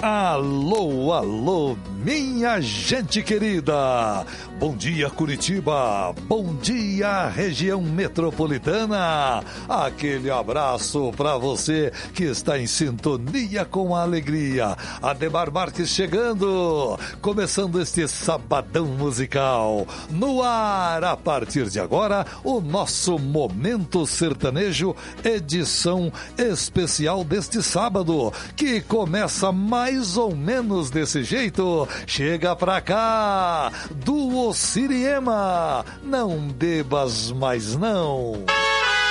Alô, alô, minha gente querida! Bom dia, Curitiba! Bom dia, região metropolitana! Aquele abraço para você que está em sintonia com a alegria. Ademar Marques chegando, começando este sabadão musical. No ar, a partir de agora, o nosso Momento Sertanejo, edição especial deste sábado, que começa mais ou menos desse jeito. Chega pra cá, Duo Siriema, não bebas mais não.